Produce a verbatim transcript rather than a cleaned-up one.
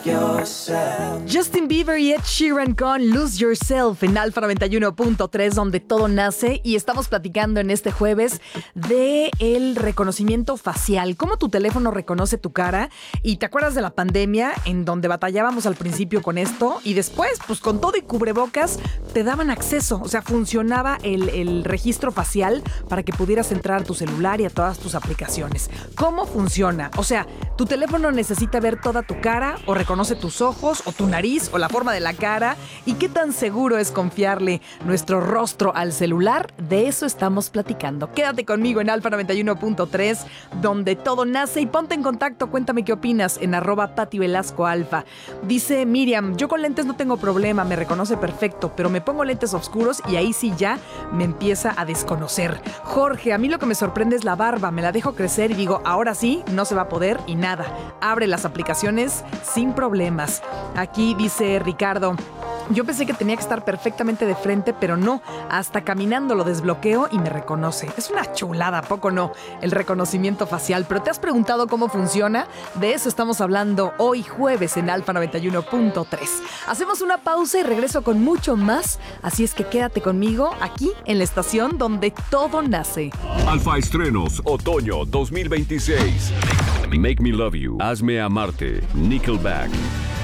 Justin Bieber y Ed Sheeran con Lose Yourself en Alfa noventa y uno punto tres, donde todo nace, y estamos platicando en este jueves de el reconocimiento facial, cómo tu teléfono reconoce tu cara. Y te acuerdas de la pandemia en donde batallábamos al principio con esto y después, pues con todo y cubrebocas, te daban acceso, o sea, funcionaba el, el registro facial para que pudieras entrar a tu celular y a todas tus aplicaciones. ¿Cómo funciona? O sea, tu teléfono necesita ver toda tu cara o reconoce tus ojos o tu nariz o la forma de la cara. ¿Y qué tan seguro es confiarle nuestro rostro al celular? De eso estamos platicando. Quédate conmigo en Alfa noventa y uno punto tres, donde todo nace, y ponte en contacto. Cuéntame qué opinas en arroba Pati Velasco Alfa. Dice Miriam, yo con lentes no tengo problema, me reconoce perfecto, pero me pongo lentes oscuros y ahí sí ya me empieza a desconocer. Jorge, a mí lo que me sorprende es la barba, me la dejo crecer y digo, ahora sí, no se va a poder y nada. Abre las aplicaciones sin problemas. Aquí dice Ricardo, yo pensé que tenía que estar perfectamente de frente, pero no. Hasta caminando lo desbloqueo y me reconoce. Es una chulada, ¿a poco no? El reconocimiento facial. ¿Pero te has preguntado cómo funciona? De eso estamos hablando hoy jueves en Alfa noventa y uno punto tres. Hacemos una pausa y regreso con mucho más. Así es que quédate conmigo aquí en la estación donde todo nace. Alfa Estrenos Otoño dos mil veintiséis. Make Me Love You. Hazme Amarte. Nickelback.